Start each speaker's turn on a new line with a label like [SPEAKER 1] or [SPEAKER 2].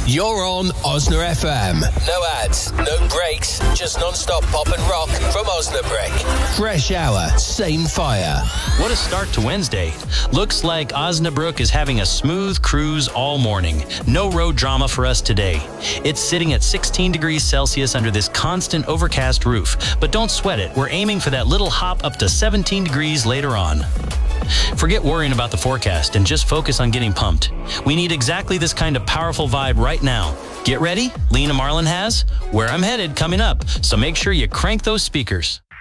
[SPEAKER 1] You're on Osna FM. No ads, no breaks, just non-stop pop and rock from Osnabrück. Fresh hour, same fire.
[SPEAKER 2] What a start to Wednesday. Looks like Osnabrück is having a smooth cruise all morning. No road drama for us today. It's sitting at 16 degrees Celsius under this constant overcast roof. But don't sweat it. We're aiming for that little hop up to 17 degrees later on. Forget worrying about the forecast and just focus on getting pumped. We need exactly this kind of powerful vibe right now. Get ready? Lena Marlin has Where I'm Headed coming up, so make sure you crank those speakers.